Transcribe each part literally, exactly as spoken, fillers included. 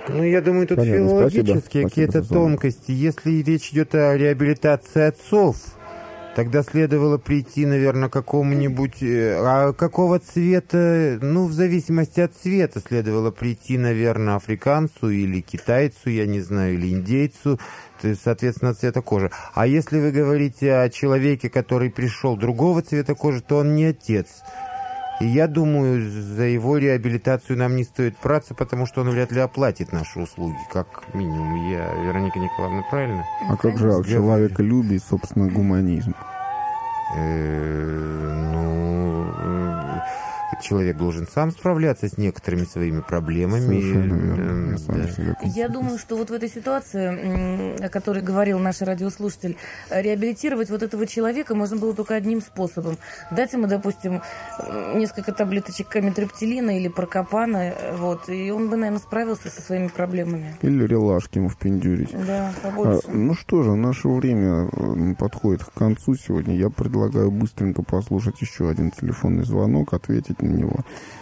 Ну, я думаю, тут Понятно, филологические спасибо. какие-то Спасибо, тонкости. Если речь идет о реабилитации отцов, тогда следовало прийти, наверное, к какому-нибудь... э, А какого цвета? Ну, в зависимости от цвета следовало прийти, наверное, африканцу или китайцу, я не знаю, или индейцу, то есть, соответственно, цвета кожи. А если вы говорите о человеке, который пришел другого цвета кожи, то он не отец. И я думаю, за его реабилитацию нам не стоит браться, потому что он вряд ли оплатит наши услуги, как минимум. Я, Вероника Николаевна, правильно? А как же человеколюбие и, собственно, гуманизм? Э, ну, э, человек должен сам справляться с некоторыми своими проблемами. Совершенно верно. Э, Я с вами да. всегда Я консультируюсь. думаю, что вот в этой ситуации, м, о которой говорил наш радиослушатель, реабилитировать вот этого человека можно было только одним способом. Дать ему, допустим, м, несколько таблеточек камитрептилина или паркопана, э, вот, и он бы, наверное, справился со своими проблемами. Или релашки ему впендюрить. Да, А, побольше. ну что же, наше время э, подходит к концу сегодня. Я предлагаю быстренько послушать еще один телефонный звонок, ответить на него.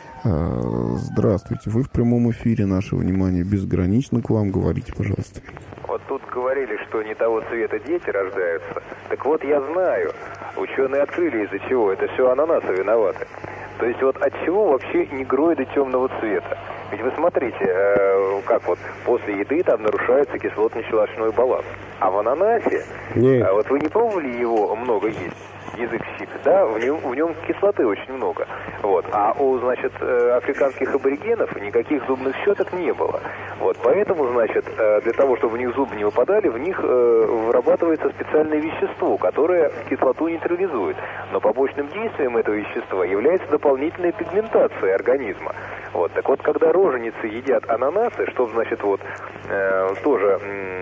А, здравствуйте, вы в прямом эфире, наше внимание безгранично к вам. Говорите, пожалуйста. Вот тут говорили, что не того цвета дети рождаются. Так вот, я знаю, ученые открыли, из-за чего. Это все ананасы виноваты. То есть вот от чего вообще негроиды темного цвета? Ведь вы смотрите, э, как вот после еды там нарушается кислотно-щелочной баланс. А в ананасе, э, вот вы не пробовали его много есть? Язык щипит, да, в нем, в нем кислоты очень много. Вот. А у, значит, э, африканских аборигенов никаких зубных щеток не было. Вот. Поэтому, значит, э, для того, чтобы в них зубы не выпадали, в них э, вырабатывается специальное вещество, которое кислоту нейтрализует. Но побочным действием этого вещества является дополнительная пигментация организма. Вот. Так вот, когда роженицы едят ананасы, чтобы, значит, вот, э, тоже,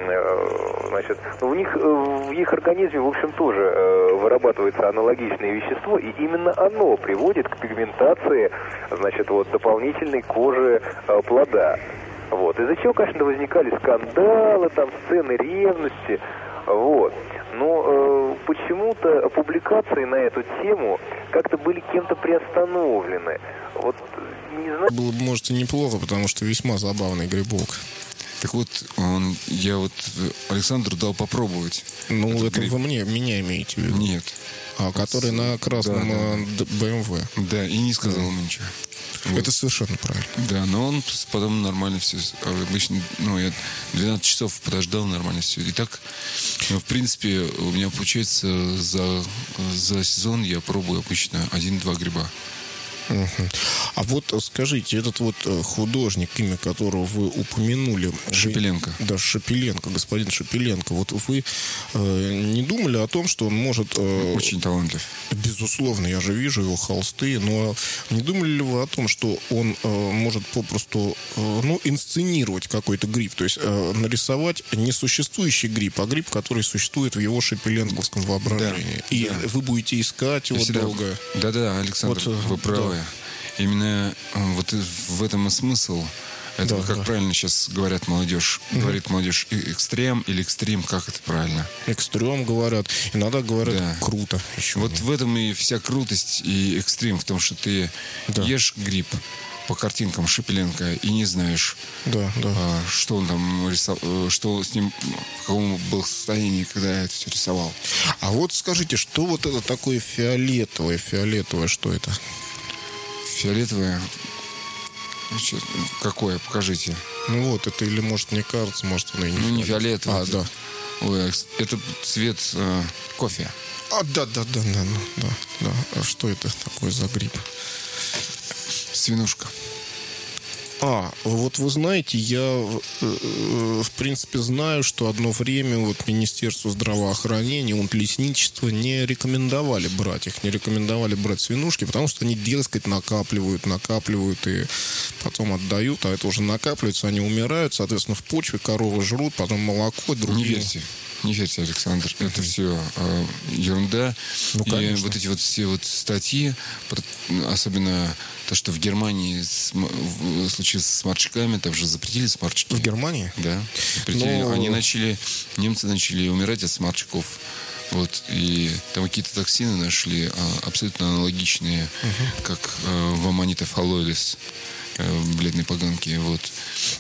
э, значит, в них, в их организме, в общем, тоже э, вырабатывается аналогичное вещество, и именно оно приводит к пигментации, значит, вот, дополнительной кожи э, плода. Вот. Из-за чего, конечно, возникали скандалы, там, сцены ревности, вот. Но э, почему-то публикации на эту тему как-то были кем-то приостановлены. Вот, не знаю. Было бы, может, и неплохо, потому что весьма забавный грибок. Так вот, он, я вот Александру дал попробовать. Ну, Этот это гриб. вы мне, меня имеете в виду? Нет. А, который на красном Да, да. бэ эм вэ. Да, и не сказал ему ничего. Вот. Это совершенно правильно. Да, но он потом нормально все. Обычно, ну, я двенадцать часов подождал, нормально все. И так, ну, в принципе, у меня получается за, за сезон я пробую обычно один-два гриба. Угу. А вот скажите, этот вот художник, имя которого вы упомянули... Шепеленко. Вы, да, Шепеленко, господин Шепеленко. Вот вы э, не думали о том, что он может... Э, Очень талантлив. Безусловно, я же вижу его холсты, но не думали ли вы о том, что он э, может попросту э, ну, инсценировать какой-то гриб, то есть э, нарисовать несуществующий гриб, а гриб, который существует в его шепеленковском воображении. Да, и да. Вы будете искать его всегда... долго. Да-да, Александр, вот, вы правы. Да. Именно вот в этом и смысл. Это, да, как да. правильно сейчас говорят молодежь. Mm-hmm. Говорит молодежь экстрем или экстрим, как это правильно? Экстрем говорят. Иногда говорят да. круто. Еще вот нет. в этом и вся крутость и экстрим, в том, что ты да. ешь гриб по картинкам Шепеленко и не знаешь, да, да. А, что он там рисовал, что с ним, в каком был состоянии, когда это все рисовал. А вот скажите, что вот это такое фиолетовое? Фиолетовое, что это? Фиолетовое? Какое? Покажите. Ну вот, это или, может, мне кажется, может, оно и не Ну, не фиолетовое. А, да. Ой, это цвет э, кофе. А, да, да, да, да, да, да. А что это такое за гриб? Свинушка. А, вот вы знаете, я, в принципе, знаю, что одно время вот Министерство здравоохранения, вот лесничество не рекомендовали брать их, не рекомендовали брать свинушки, потому что они, дескать, накапливают, накапливают и потом отдают, а это уже накапливается, они умирают, соответственно, в почве коровы жрут, потом молоко, другие... Не верьте. Не верьте, Александр, mm-hmm. это все э, ерунда. Ну, и вот эти вот все вот статьи, особенно то, что в Германии см- случилось с сморчками, там же запретили сморчки. В Германии? Да. Запретили. Но... Они начали, немцы начали умирать от сморчков. Вот, и там какие-то токсины нашли, а, абсолютно аналогичные, uh-huh. как э, в аммонитов алоилис. Бледные поганки, вот.